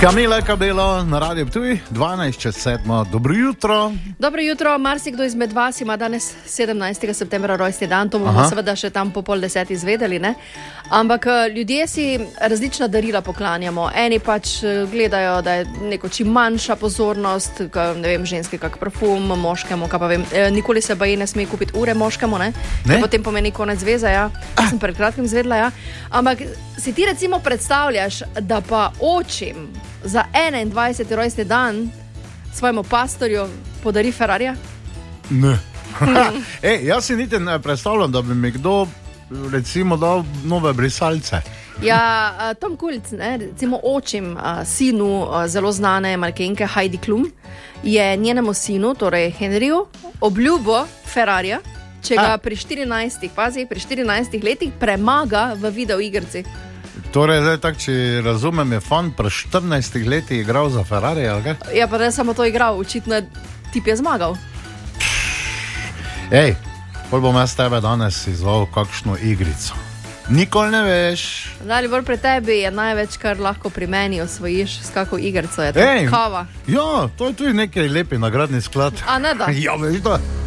Kamila Kabelo na Radio Ptuj, 12:07. Dobro jutro. Dobro jutro, marsikdo izmed vas ima danes 17. septembra rojstni dan, to bomo seveda še tam po 9:30 izvedeli, ne? Ampak ljudje si različna darila poklanjamo. Eni pač gledajo, da je neko čim manjša pozornost, ne vem, ženski kak parfum, moškemu, kaj pa vem, nikoli se baje ne sme kupiti ure moškemu, ne? Potem pomeni konec zveze, ja. Sem pred kratkim zvedla, ja. Ampak si ti recimo predstavljaš, da pa očim za 21. rojstni dan svojemu pastorju podari Ferrarija? Ne. Jaz si niti ne predstavljam, da bi mi kdo recimo dal nove brisalce. Ja, Tom Kulc, ne, recimo očim sinu zelo znane manekenke Heidi Klum, je njenemu sinu, torej Henryju, obljubo Ferrarija, če ga pri 14 letih premaga v videoigrci. Torej, zdaj tak, če razumem, je fan pri 14 letih igral za Ferrari, ali kaj? Ja, pa ne samo to igral, očitno tip je zmagal. Pol bom jaz tebe danes izval kakšno igrico. Nikoli ne veš. Ali bolj pri tebi je največ, kar lahko pri meni osvojiš, s kako igrico je to? Kava. Ja, to je tudi nekaj lepi nagradni sklad. A ne da? Ja, veš da.